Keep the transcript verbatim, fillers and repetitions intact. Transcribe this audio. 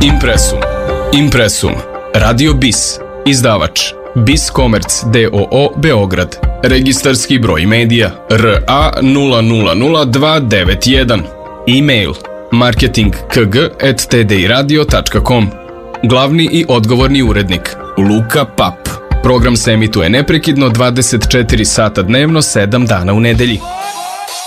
Impresum. Impresum. Radio BIS. Izdavač BIS Komerc d o o Beograd. Registarski broj medija R A nula nula nula dva devet jedan. E-mail marketing k g at t d i radio tačka com. Glavni i odgovorni urednik Luka Pap. Program se emituje neprekidno dvadeset četiri sata dnevno, sedam dana u nedelji.